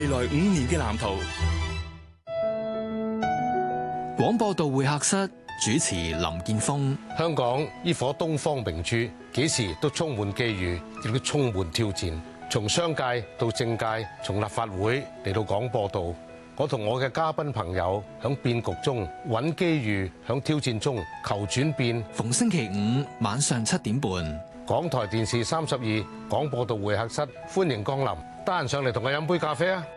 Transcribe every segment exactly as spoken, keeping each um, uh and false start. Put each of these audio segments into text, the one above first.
未來五年嘅藍圖。 廣播道會客室主持林健鋒。 香港呢顆東方明珠，幾時都充滿機遇，亦都充滿挑戰。從商界到政界，從立法會嚟到廣播道，我同我嘅嘉賓朋友響變局中揾機遇，響挑戰中求轉變。 逢星期五晚上七點半， 港台電視三十二廣播道會客室，歡迎光臨。得閒上嚟同我飲杯咖啡啊！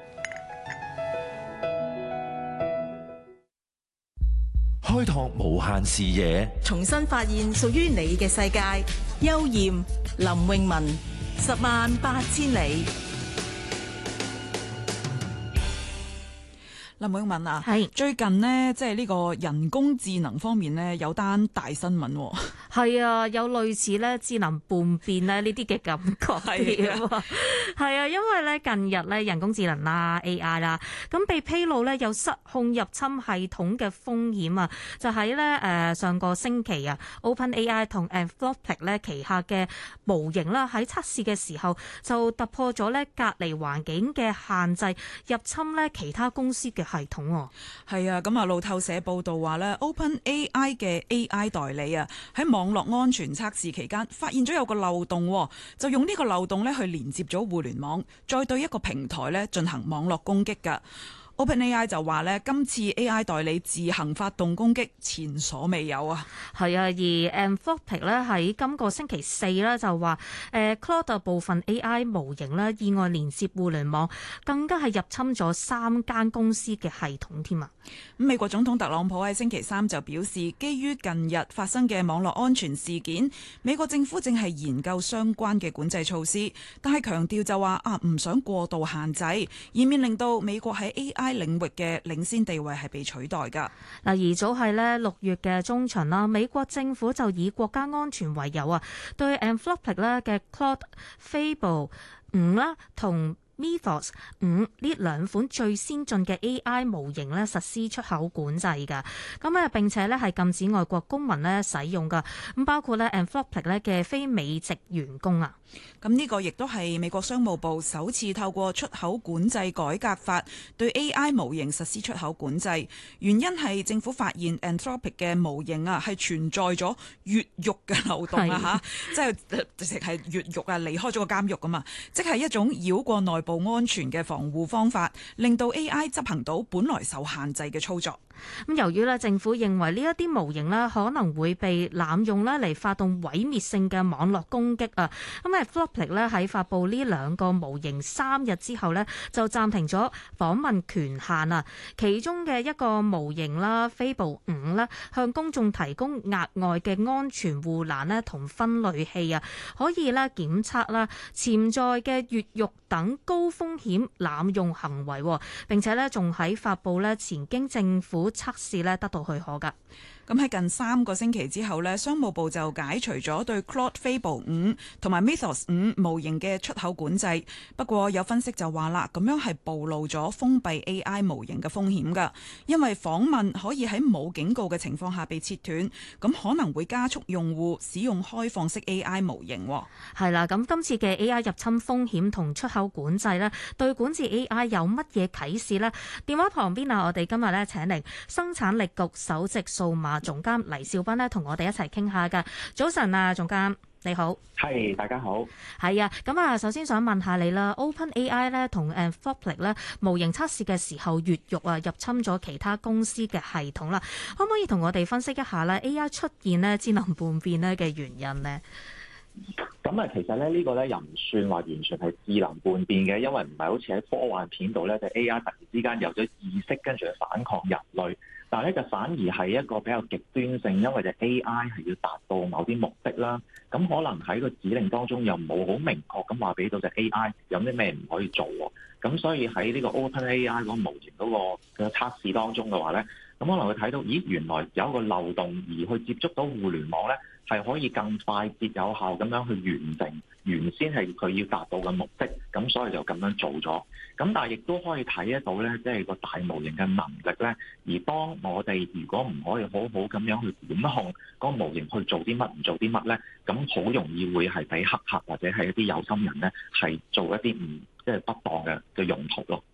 開拓無限視野， 重新發現屬於你嘅世界。邱艷、林詠雯，十萬八千里。 林詠雯啊， 係最近呢，即係呢個人工智能方面呢，有單大新聞。 係啊，有類似咧智能叛變咧呢啲嘅感覺係啊，係啊，因為咧近日咧人工智能啦 A I 啦，咁被披露咧有失控入侵系統嘅風險啊，就喺咧誒上個星期啊 OpenAI 同 Anthropic 咧旗下嘅模型啦喺測試嘅時候就突破咗咧隔離環境嘅限制，入侵咧其他公司嘅系統喎。 係啊，咁啊路透社報道話咧 OpenAI 嘅 A I 代理啊喺網網絡安全測試期間發現咗有個漏洞，就用呢個漏洞咧去連接咗互聯網，再對一個平台咧進行網絡攻擊㗎。OpenAI 就話咧，今次 A I 代理自行發動攻擊，前所未有啊！ 係啊，而 Anthropic 咧喺今個星期四咧就話，誒 Claude 部分 A I 模型咧意外連接互聯網，更加係入侵咗三間公司嘅系統添啊！ 咁美國總統特朗普喺星期三就表示，基於近日發生嘅網絡安全事件，美國政府正係研究相關嘅管制措施，但係強調就話啊，唔想過度限制，以免令到美國喺 A I領域嘅領先地位係被取代㗎。 嗱，而早係咧六月嘅中旬啦，美國政府就以國家安全為由啊，對 Anthropic 咧嘅 Claude Fable 五啦同Mythos 五呢兩款最先進嘅 A I 模型咧實施出口管制㗎，咁啊並且咧係禁止外國公民咧使用㗎，咁包括咧 Anthropic 咧嘅非美籍員工啊。 咁呢個亦都係美國商務部首次透過出口管制改革法對 A I 模型實施出口管制，原因係政府發現 Anthropic 嘅模型啊係存在咗越獄嘅漏洞啊嚇，即係直情係越獄啊，離開咗個監獄㗎嘛，即係一種繞過內部安全嘅防護方法，令到 A I 執行到本來受限制嘅操作。 咁由於咧政府認為呢一啲模型咧可能會被濫用咧嚟發動毀滅性嘅網絡攻擊啊，咁啊 Anthropic 咧喺發布呢兩個模型三日之後咧就暫停咗訪問權限啊，其中嘅一個模型啦 Fable 五啦向公眾提供額外嘅安全護欄咧同分類器啊，可以咧檢測啦潛在嘅越獄等高風險濫用行為，並且咧仲喺發布咧前經政府測試咧得到許可㗎。 咁喺近三個星期之後呢，商務部就解除咗對 Claude Fable 五同埋 Mythos 五模型嘅出口管制。不過有分析就話啦，咁樣係暴露咗封閉 A I 模型嘅風險㗎，因為訪問可以喺冇警告嘅情況下被切斷，咁可能會加速用戶使用開放式 A I 模型。 係啦，咁今次嘅 A I 入侵風險同出口管制呢，對管治 A I 有乜嘢啟示呢？電話旁邊啊，我哋今日咧請嚟生產力局首席數碼總監黎兆斌咧，同我哋一齊傾下噶。早晨啊，總監你好。 係，大家好。 係啊，咁啊，首先想問下你啦 ，OpenAI 咧同 Anthropic 咧模型測試嘅時候越獄啊，入侵咗其他公司嘅系統啦，可唔可以同我哋分析一下咧 A I 出現咧智能叛變咧嘅原因呢？ 咁啊，其實咧呢個咧又唔算話完全係智能叛變嘅，因為唔係好似喺科幻片度咧，就 A I 突然之間有咗意識，跟住去反抗人類。但係咧就反而係一個比較極端性，因為就 A I 係要達到某啲目的啦。咁可能喺個指令當中又冇好明確咁話俾到隻 A I 有啲咩唔可以做喎。咁所以喺呢個 OpenAI 嗰個模型嗰個嘅測試當中嘅話咧，咁可能會睇到，咦，原來有一個漏洞而去接觸到互聯網咧，係可以更快捷有效咁樣去完成原先係佢要達到嘅目的，咁所以就咁樣做咗。咁但係亦都可以睇得到咧，即係個大模型嘅能力咧。而當我哋如果唔可以好好咁樣去管控嗰個模型去做啲乜唔做啲乜咧，咁好容易會係俾黑客或者係一啲有心人咧係做一啲唔即係不當嘅嘅用途咯。